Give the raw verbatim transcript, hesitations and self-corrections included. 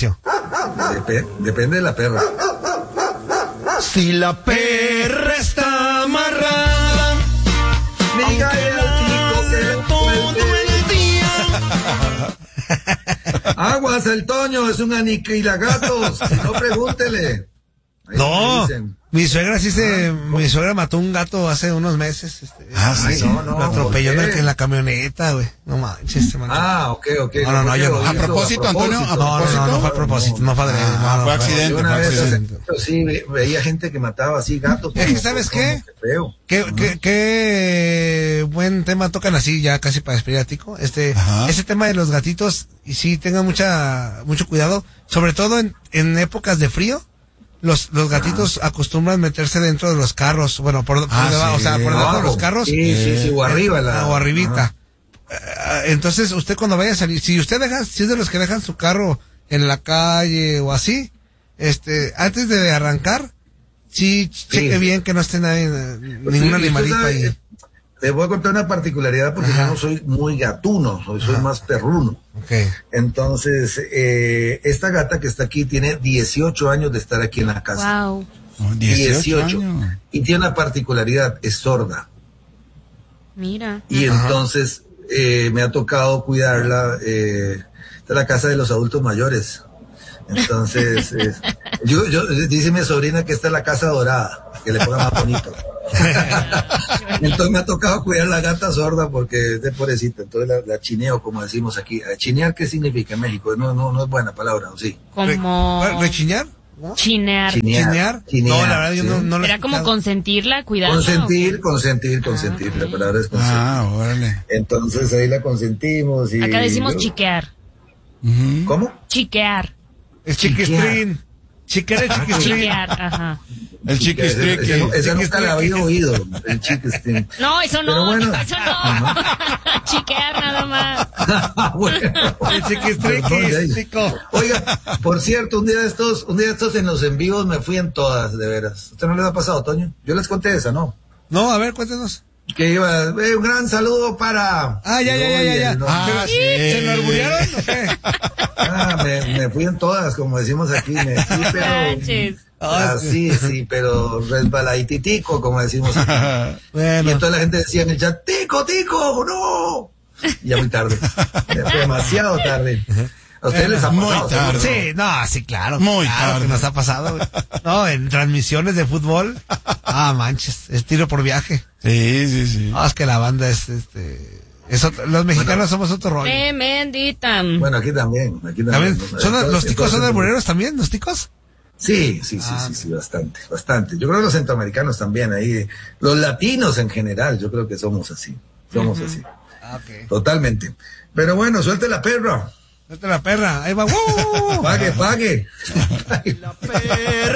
ejercicio? Dep- depende de la perra. Si la perra está amarrada, dígale al chico que la todo el día. Aguas, el Toño es un aniquilagatos. Si no, pregúntele. Ahí No, me dicen. mi suegra sí se, ah, mi suegra mató un gato hace unos meses. Este, Ah, sí, Ay, sí. no, no. lo atropelló en, ¿por la, qué? en la camioneta, güey. No manches, se manchó. Ah, ok, ok. No, no, no, yo no. porque ¿A lo hizo propósito, Antonio? ¿A No, no, no, no fue a propósito, no fue adrede, Ah, no, no, fue no, accidente, Yo fue una vez, accidente. yo sí ve- veía gente que mataba así gatos. Es que, como- ¿sabes como qué? que feo. Qué, qué, qué buen tema tocan así, ya casi para despedir a Tico. Este, Ajá. ese tema de los gatitos, y sí, tengan mucha, mucho cuidado, sobre todo en, en épocas de frío. Los, los gatitos acostumbran meterse dentro de los carros, bueno, por, por Ah, debajo, sí. o sea, por debajo de los carros. Sí, sí, sí, o arriba. La, o arribita. Ajá. Eh, Entonces, usted cuando vaya a salir, si usted deja, si es de los que dejan su carro en la calle o así, este, antes de arrancar, sí, cheque bien que no esté nadie, Pues ningún sí, animalito usted sabe, ahí. Te voy a contar una particularidad porque Ajá. yo no soy muy gatuno, soy, soy más perruno. Okay. Entonces, eh, esta gata que está aquí tiene dieciocho años de estar aquí en la casa. Wow. Oh, dieciocho años. Y tiene una particularidad, es sorda. Mira. Y Ajá. entonces eh, me ha tocado cuidarla. Eh, esta es la casa de los adultos mayores. Entonces, es- yo, yo, dice mi sobrina que esta es la casa dorada, que le ponga más bonito. Entonces me ha tocado cuidar la gata sorda porque es de pobrecita. Entonces la, la chineo, como decimos aquí. ¿Chinear qué significa en México? No, no, no es buena palabra, ¿o sí? Como Re- ¿Rechiñar? ¿No? chinear. ¿Chinear? Chinear, No, la verdad yo sí. no, no lo he Era como escuchado. consentirla, cuidarla. Consentir, consentir, consentir. Ah, La ok. palabra es consentir. Ah, órale. Entonces ahí la consentimos. Y Acá decimos yo- chiquear. Ujú. ¿Cómo? Chiquear. El Chiquear. chiquistrín. Chiquera, chiquistrín. Chiquear, ajá. El Esa, chiquistriqui. esa, esa nunca la había oído, el chiquistín. No, eso Pero no, bueno. eso no. Chiquear nada más. Bueno. El chiquistriqui, Perdón, ya, ya. Tico. Oiga, por cierto, un día de estos, un día de estos en los en vivos me fui en todas, de veras. ¿Usted no le ha pasado, Toño? Yo les conté esa, ¿no? No, a ver, cuéntenos. Que iba, eh, un gran saludo para... Ah, ya, ya, ya, ya, ya. No, Ah, sí. ¿Se lo alburearon o qué? ah, me, me fui en todas, como decimos aquí, me fui, pero... Manches. Ah, sí, sí, pero resbaladitico, como decimos aquí. Y Bueno, entonces la gente decía en el chat, tico, tico, no. Y ya muy tarde. Ya fue demasiado tarde. ¿A ustedes les ha Muy pasado? tarde. seguro? sí, no, sí, claro. Muy claro tarde. que nos ha pasado, güey. No, en transmisiones de fútbol. Ah, manches, es tiro por viaje. Sí, sí, sí. No, es que la banda es, este, es otro- los mexicanos somos otro rollo. Tremendita. Bueno, aquí también. Aquí también. ¿También? ¿Son, Entonces- ¿Los ticos son entonces- albureros también, los ticos? Sí, sí, sí, Ah, sí, sí, bastante, bastante. Yo creo que los centroamericanos también, ahí, los latinos en general, yo creo que somos así, somos así, Ah, ok. totalmente. Pero bueno, suelte la perra, Suelta la perra, ahí va. ¡Uh! pague, pague. La perra.